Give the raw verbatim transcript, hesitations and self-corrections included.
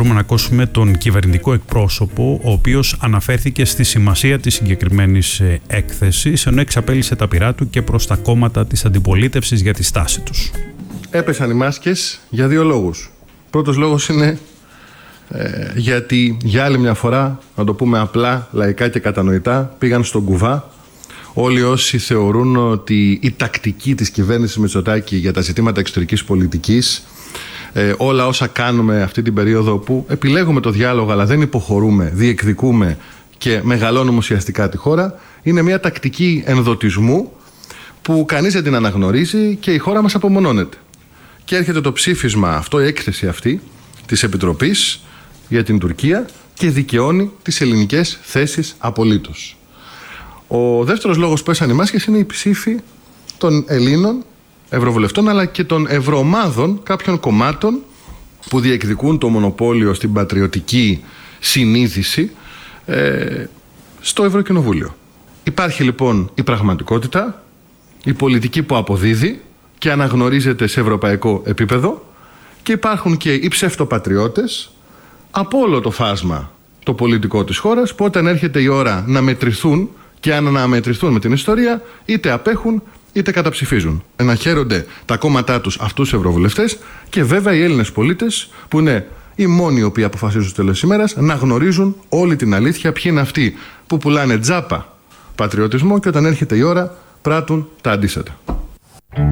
μπορούμε να ακούσουμε τον κυβερνητικό εκπρόσωπο, ο οποίος αναφέρθηκε στη σημασία της συγκεκριμένης έκθεσης, ενώ εξαπέλυσε τα πειρά του και προς τα κόμματα της αντιπολίτευσης για τη στάση τους. Έπεσαν οι μάσκες για δύο λόγους. Πρώτος λόγος είναι ε, γιατί για άλλη μια φορά, να το πούμε απλά, λαϊκά και κατανοητά, πήγαν στον κουβά όλοι όσοι θεωρούν ότι η τακτική της κυβέρνησης Μητσοτάκη για τα ζητήματα εξωτερικής πολιτικής, ε, όλα όσα κάνουμε αυτή την περίοδο που επιλέγουμε το διάλογο αλλά δεν υποχωρούμε, διεκδικούμε και μεγαλώνουμε ουσιαστικά τη χώρα, είναι μια τακτική ενδοτισμού που κανείς δεν την αναγνωρίζει και η χώρα μας απομονώνεται. Και έρχεται το ψήφισμα αυτό, η έκθεση αυτή της Επιτροπής για την Τουρκία και δικαιώνει τις ελληνικές θέσεις απολύτως. Ο δεύτερος λόγος που έσαν οι μάσκες είναι η ψήφη των Ελλήνων ευρωβουλευτών αλλά και των ευρωομάδων κάποιων κομμάτων που διεκδικούν το μονοπόλιο στην πατριωτική συνείδηση ε, στο Ευρωκοινοβούλιο. Υπάρχει λοιπόν η πραγματικότητα, η πολιτική που αποδίδει και αναγνωρίζεται σε ευρωπαϊκό επίπεδο και υπάρχουν και οι ψευτοπατριώτες από όλο το φάσμα το πολιτικό της χώρας που όταν έρχεται η ώρα να μετρηθούν και αν αναμετρηθούν με την ιστορία είτε απέχουν είτε καταψηφίζουν. Εναχαίρονται τα κόμματά τους αυτούς τους ευρωβουλευτές και βέβαια οι Έλληνες πολίτες που είναι οι μόνοι οι οποίοι αποφασίζουν στο τέλος της ημέρας να γνωρίζουν όλη την αλήθεια, ποιοι είναι αυτοί που πουλάνε τζάπα πατριωτισμό και όταν έρχεται η ώρα πράττουν τα αντίθετα.